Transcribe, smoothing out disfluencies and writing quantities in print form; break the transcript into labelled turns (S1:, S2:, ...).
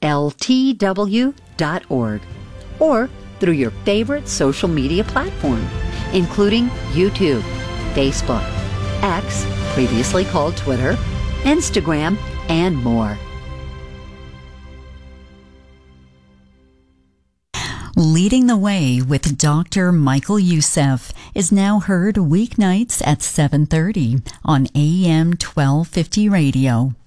S1: ltw.org, or through your favorite social media platform, including YouTube, Facebook, X, previously called Twitter, Instagram, and more.
S2: Leading the Way with Dr. Michael Youssef is now heard weeknights at 7:30 on AM 1250 radio.